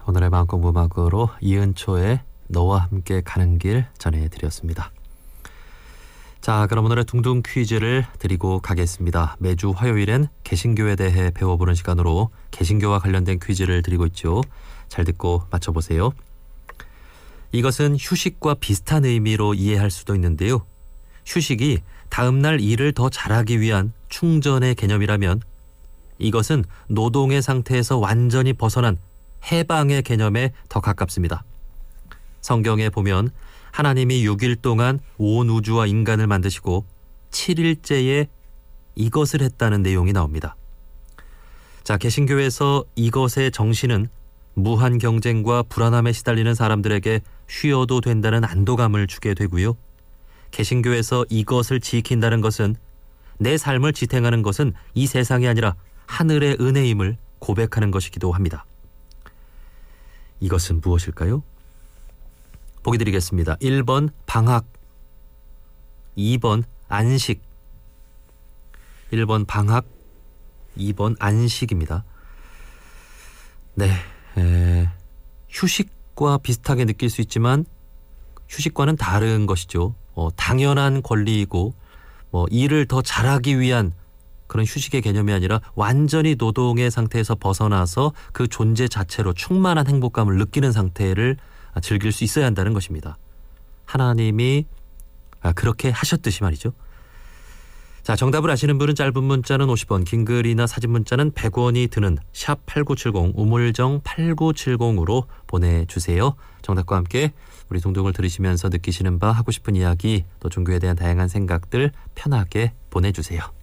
오늘의 마음공부 음악으로 이은초의 너와 함께 가는 길 전해드렸습니다. 자, 그럼 오늘의 둥둥 퀴즈를 드리고 가겠습니다. 매주 화요일엔 개신교에 대해 배워보는 시간으로 개신교와 관련된 퀴즈를 드리고 있죠. 잘 듣고 맞춰보세요. 이것은 휴식과 비슷한 의미로 이해할 수도 있는데요. 휴식이 다음날 일을 더 잘하기 위한 충전의 개념이라면 이것은 노동의 상태에서 완전히 벗어난 해방의 개념에 더 가깝습니다. 성경에 보면 하나님이 6일 동안 온 우주와 인간을 만드시고 7일째에 이것을 했다는 내용이 나옵니다. 자, 개신교에서 이것의 정신은 무한 경쟁과 불안함에 시달리는 사람들에게 쉬어도 된다는 안도감을 주게 되고요. 개신교에서 이것을 지킨다는 것은 내 삶을 지탱하는 것은 이 세상이 아니라 하늘의 은혜임을 고백하는 것이기도 합니다. 이것은 무엇일까요? 보기 드리겠습니다. 1번 방학, 2번 안식. 1번 방학, 2번 안식입니다. 네, 휴식과 비슷하게 느낄 수 있지만 휴식과는 다른 것이죠. 당연한 권리이고 일을 더 잘하기 위한 그런 휴식의 개념이 아니라 완전히 노동의 상태에서 벗어나서 그 존재 자체로 충만한 행복감을 느끼는 상태를 즐길 수 있어야 한다는 것입니다. 하나님이 그렇게 하셨듯이 말이죠. 자, 정답을 아시는 분은 짧은 문자는 50원, 긴 글이나 사진 문자는 100원이 드는 샵 8970, 우물정 8970으로 보내주세요. 정답과 함께 우리 둥둥을 들으시면서 느끼시는 바, 하고 싶은 이야기, 또 종교에 대한 다양한 생각들 편하게 보내주세요.